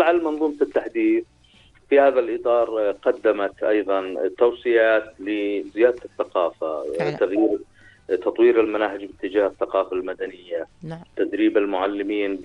ولعل منظومة التحديث في هذا الإطار قدمت أيضا توصيات لزيادة الثقافة، تطوير المناهج باتجاه الثقافة المدنية، تدريب المعلمين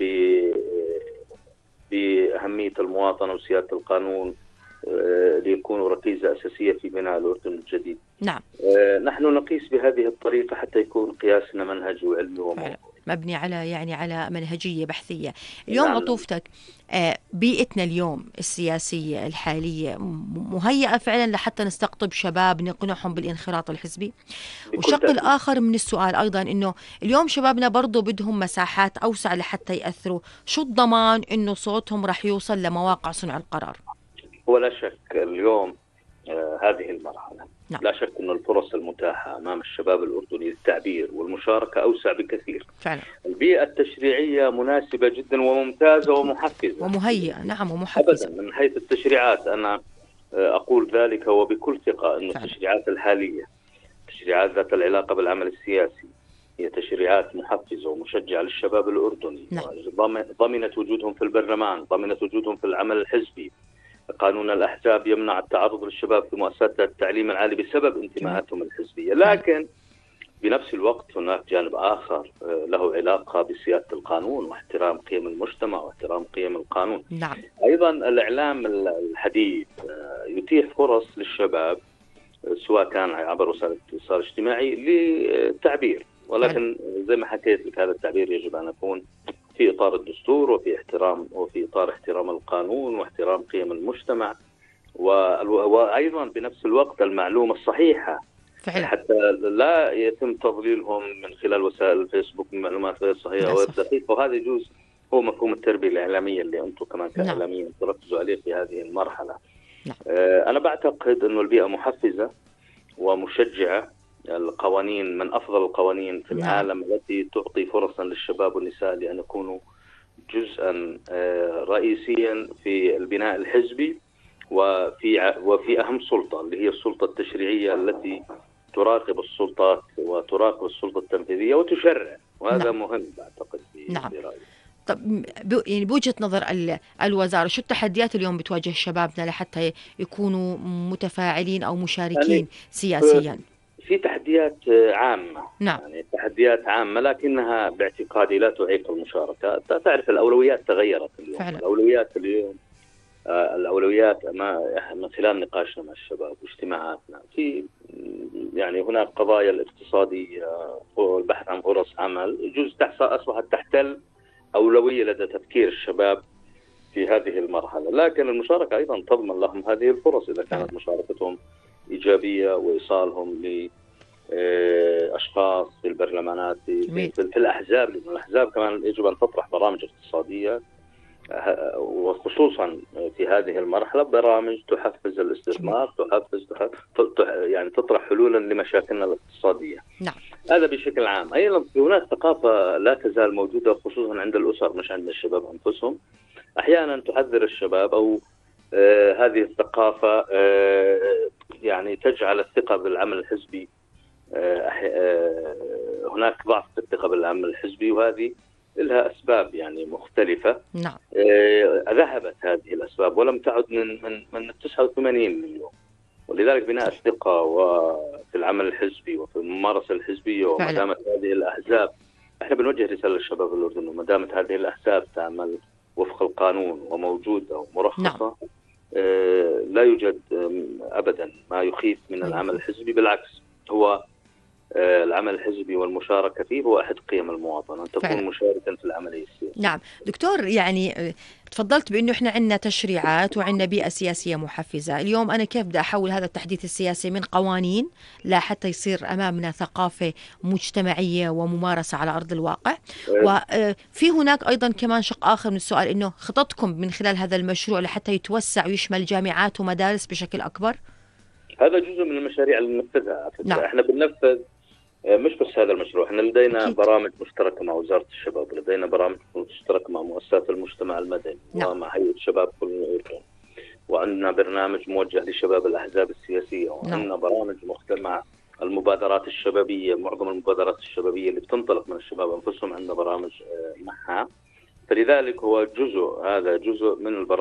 بأهمية المواطنة وسيادة القانون ليكونوا ركيزة أساسية في بناء الأردن الجديد. نعم. نحن نقيس بهذه الطريقة حتى يكون قياسنا منهجي وعلمي وموضوعي، مبني على منهجية بحثية. اليوم عطوفتك بيئتنا اليوم السياسية الحالية مهيئة فعلا لحتى نستقطب شباب نقنعهم بالانخراط الحزبي؟ والشق الآخر من السؤال أيضا إنه اليوم شبابنا برضو بدهم مساحات أوسع لحتى يأثروا، شو الضمان إنه صوتهم رح يوصل لمواقع صنع القرار؟ ولا شك اليوم هذه المرحلة لا شك أن الفرص المتاحة أمام الشباب الأردني للتعبير والمشاركة أوسع بكثير فعلا. البيئة التشريعية مناسبة جدا وممتازة ومحفزة ومهيئة. نعم ومحفزة أبدا. من حيث التشريعات أنا أقول ذلك وبكل ثقة أن التشريعات الحالية، التشريعات ذات العلاقة بالعمل السياسي، هي تشريعات محفزة ومشجعة للشباب الأردني. ضمنت وجودهم في البرلمان، ضمنت وجودهم في العمل الحزبي. قانون الأحزاب يمنع التعرض للشباب في مؤسسات التعليم العالي بسبب انتماءاتهم الحزبية، لكن بنفس الوقت هناك جانب آخر له علاقة بسيادة القانون واحترام قيم المجتمع واحترام قيم القانون. نعم. أيضا الإعلام الحديث يتيح فرص للشباب سواء كان عبر وسائل الاتصال الاجتماعي للتعبير، ولكن زي ما حكيت لك هذا التعبير يجب أن يكون في إطار الدستور وفي إطار احترام القانون واحترام قيم المجتمع، وأيضا بنفس الوقت المعلومة الصحيحة فعلا. حتى لا يتم تضليلهم من خلال وسائل الفيسبوك من معلومات غير صحيحة والدقيقة. وهذا يجوز هو مفهوم التربية الإعلامية اللي أنتم كمان كإعلاميين تركزوا عليه في هذه المرحلة. أنا بعتقد أنه البيئة محفزة ومشجعة. القوانين من أفضل القوانين في العالم التي تعطي فرصا للشباب والنساء لأن يكونوا جزءا رئيسيا في البناء الحزبي وفي أهم سلطة اللي هي السلطة التشريعية التي تراقب السلطات وتراقب السلطة التنفيذية وتشرع، وهذا مهم بعتقد برأيي. طب يعني بوجهة نظر الوزارة شو التحديات اليوم بتواجه شبابنا لحتى يكونوا متفاعلين أو مشاركين سياسيا؟ في تحديات عامة. يعني تحديات عامة لكنها باعتقادي لا تعيق المشاركة. تعرف الأولويات تغيرت اليوم. الأولويات من خلال نقاشنا مع الشباب واجتماعاتنا في يعني هناك قضايا الاقتصادية والبحث عن فرص عمل يجوز أصبحت تحتل أولوية لدى تفكير الشباب في هذه المرحلة، لكن المشاركة أيضا تضمن لهم هذه الفرص إذا كانت مشاركتهم إيجابية وإيصالهم لأشخاص في البرلمانات في الأحزاب، لأن الأحزاب كمان يجب أن تطرح برامج اقتصادية وخصوصا في هذه المرحلة برامج تحفز الاستثمار، يعني تطرح حلولا لمشاكلنا الاقتصادية. هذا بشكل عام. أيضا هناك ثقافة لا تزال موجودة خصوصا عند الأسر مش عند الشباب أنفسهم. أحيانا تحذر الشباب أو هذه الثقافة يعني تجعل الثقة بالعمل الحزبي هناك ضعف في الثقة بالعمل الحزبي، وهذه لها أسباب يعني مختلفة. ذهبت هذه الأسباب ولم تعد من 89 اليوم، ولذلك بناء الثقة وفي العمل الحزبي وفي الممارسة الحزبية وما دامت هذه الأحزاب، احنا بنوجه رسالة للشباب الأردني وما دامت هذه الأحزاب تعمل وفق القانون وموجودة ومرخصة لا يوجد أبدا ما يخيف من العمل الحزبي، بالعكس هو العمل الحزبي والمشاركة فيه هو أحد قيم المواطنة أن تكون مشاركا في العملية السياسية. نعم دكتور، يعني تفضلت بأنه إحنا عندنا تشريعات وعندنا بيئة سياسية محفزة. اليوم أنا كيف بدي أحول هذا التحديث السياسي من قوانين لحتى يصير أمامنا ثقافة مجتمعية وممارسة على أرض الواقع؟ وفي هناك أيضا كمان شق آخر من السؤال، إنه خططكم من خلال هذا المشروع لحتى يتوسع ويشمل جامعات ومدارس بشكل أكبر؟ هذا جزء من المشاريع اللي ننفذها. احنا بننفذ مش بس هذا المشروع، احنا لدينا برامج مشتركة مع وزارة الشباب، ولدينا برامج مشتركة مع مؤسسات المجتمع المدني ومع هيئة الشباب كل الأردن، وعندنا برنامج موجه لشباب الأحزاب السياسية، وعندنا برامج مختلفة مع المبادرات الشبابية. معظم المبادرات الشبابية اللي بتنطلق من الشباب أنفسهم عندنا برامج معها، فلذلك هو هذا جزء من البرامج